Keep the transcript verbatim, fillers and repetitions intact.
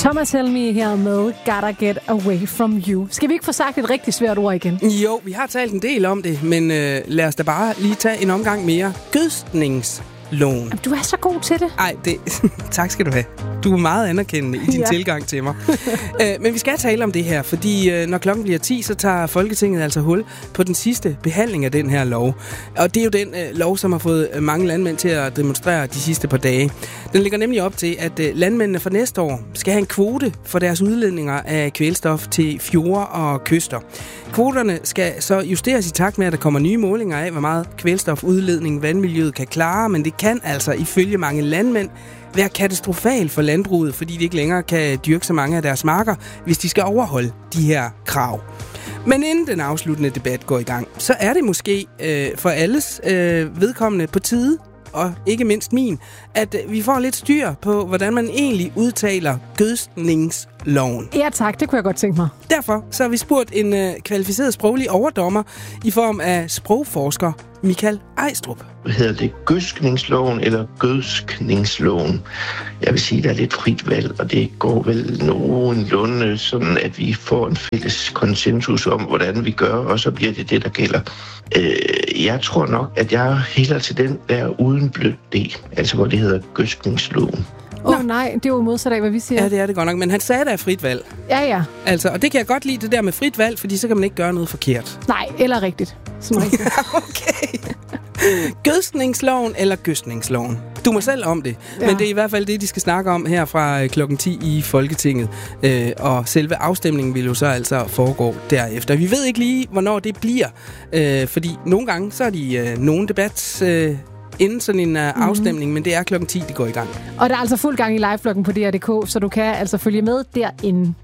Thomas Helmig her med Gotta Get Away From You. Skal vi ikke få sagt et rigtig svært ord igen? Jo, vi har talt en del om det, men øh, lad os da bare lige tage en omgang mere. Gødskningsloven. Jamen, du er så god til det. Ej, det... tak skal du have. Du er meget anerkendende i din ja. tilgang til mig. Æ, men vi skal tale om det her, fordi øh, når klokken bliver ti, så tager Folketinget altså hul på den sidste behandling af den her lov. Og det er jo den øh, lov, som har fået øh, mange landmænd til at demonstrere de sidste par dage. Den ligger nemlig op til, at øh, landmændene for næste år skal have en kvote for deres udledninger af kvælstof til fjorde og kyster. Kvoterne skal så justeres i takt med, at der kommer nye målinger af, hvor meget kvælstofudledning vandmiljøet kan klare, men det kan altså ifølge mange landmænd være katastrofalt for landbruget, fordi de ikke længere kan dyrke så mange af deres marker, hvis de skal overholde de her krav. Men inden den afsluttende debat går i gang, så er det måske øh, for alles øh, vedkommende på tide, og ikke mindst min, at øh, vi får lidt styr på, hvordan man egentlig udtaler gødskningsloven. Ja tak, det kunne jeg godt tænke mig. Derfor så har vi spurgt en øh, kvalificeret sproglig overdommer i form af sprogforsker Michael Ejstrup. Hedder det gødskningsloven eller gødskningsloven? Jeg vil sige, at der er lidt frit valg, og det går vel nogenlunde sådan, at vi får en fælles konsensus om, hvordan vi gør, og så bliver det det, der gælder. Øh, jeg tror nok, at jeg hælder til den der uden blødt D, altså hvor det hedder gødskningsloven. Åh oh, nej, det er jo modsat af, hvad vi siger. Ja, det er det godt nok, men han sagde, der er frit valg. Ja, ja. Altså, og det kan jeg godt lide, det der med frit valg, fordi så kan man ikke gøre noget forkert. Nej, eller rigtigt. Sådan rigtigt. Okay. Gødskningsloven eller gødskningsloven? Du må selv om det, ja. Men det er i hvert fald det, de skal snakke om her fra klokken ti i Folketinget. Øh, og selve afstemningen vil jo så altså foregå derefter. Vi ved ikke lige, hvornår det bliver, øh, fordi nogle gange så er de øh, nogle debat... Øh, inden sådan en uh, afstemning, mm-hmm. men det er klokken ti, det går i gang. Og der er altså fuld gang i live-bloggen på D R punktum d k, så du kan altså følge med derinde.